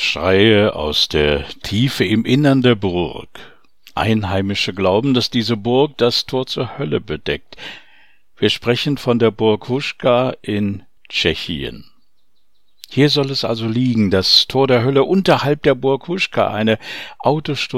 Schreie aus der Tiefe im Innern der Burg. Einheimische glauben, dass diese Burg das Tor zur Hölle bedeckt. Wir sprechen von der Burg Huschka in Tschechien. Hier soll es also liegen, das Tor der Hölle unterhalb der Burg Huschka, eine Autostunde